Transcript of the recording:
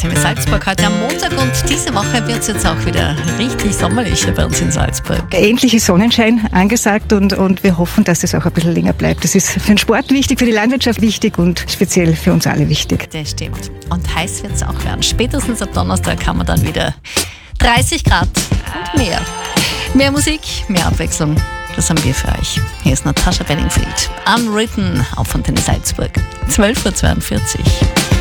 Salzburg heute am Montag und diese Woche wird es jetzt auch wieder richtig sommerlich hier bei uns in Salzburg. Endlich ist Sonnenschein angesagt und wir hoffen, dass es auch ein bisschen länger bleibt. Das ist für den Sport wichtig, für die Landwirtschaft wichtig und speziell für uns alle wichtig. Das stimmt. Und heiß wird es auch werden. Spätestens ab Donnerstag haben wir dann wieder 30 Grad und mehr. Mehr Musik, mehr Abwechslung. Das haben wir für euch. Hier ist Natascha Bedingfield. Unwritten auf Antenne Salzburg. 12.42 Uhr.